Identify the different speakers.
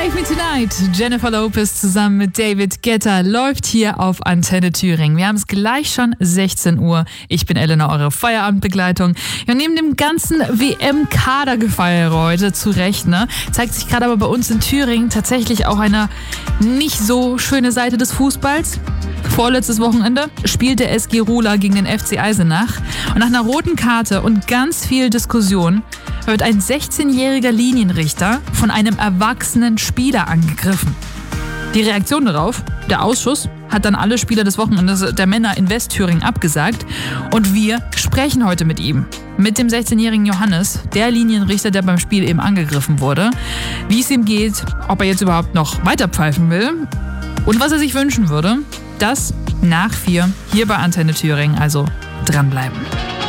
Speaker 1: Save Me Tonight. Jennifer Lopez zusammen mit David Guetta läuft hier auf Antenne Thüringen. Wir haben es gleich schon 16 Uhr. Ich bin Elena, eure Feierabendbegleitung. Ja, neben dem ganzen WM-Kadergefeier heute, zu Recht, zeigt sich gerade aber bei uns in Thüringen tatsächlich auch eine nicht so schöne Seite des Fußballs. Vorletztes Wochenende spielte SG Ruhla gegen den FC Eisenach. Und nach einer roten Karte und ganz viel Diskussion wird ein 16-jähriger Linienrichter von einem erwachsenen Spieler angegriffen. Die Reaktion darauf, der Ausschuss hat dann alle Spieler des Wochenendes der Männer in Westthüringen abgesagt. Und wir sprechen heute mit ihm. Mit dem 16-jährigen Johannes, der Linienrichter, der beim Spiel eben angegriffen wurde. Wie es ihm geht, ob er jetzt überhaupt noch weiter pfeifen will und was er sich wünschen würde. Das nach 4 hier bei Antenne Thüringen, also dranbleiben.